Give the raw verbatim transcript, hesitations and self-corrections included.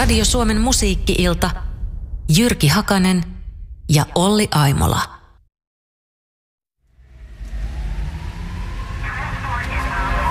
Radio Suomen musiikki-ilta, Jyrki Hakanen ja Olli Aimola.